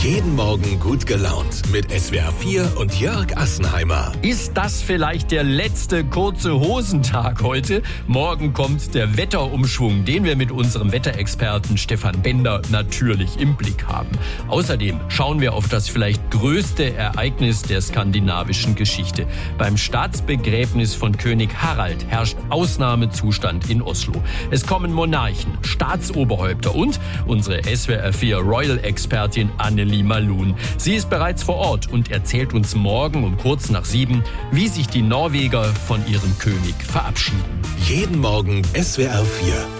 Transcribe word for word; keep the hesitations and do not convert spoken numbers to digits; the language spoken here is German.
Jeden Morgen gut gelaunt mit S W R vier und Jörg Assenheimer. Ist das vielleicht der letzte kurze Hosentag heute? Morgen kommt der Wetterumschwung, den wir mit unserem Wetterexperten Stefan Bender natürlich im Blick haben. Außerdem schauen wir auf das vielleicht größte Ereignis der skandinavischen Geschichte. Beim Staatsbegräbnis von König Harald herrscht Ausnahmezustand in Oslo. Es kommen Monarchen, Staatsoberhäupter und unsere S W R vier Royal-Expertin Annelie Malun. Sie ist bereits vor Ort und erzählt uns morgen um kurz nach sieben, wie sich die Norweger von ihrem König verabschieden. Jeden Morgen S W R vier.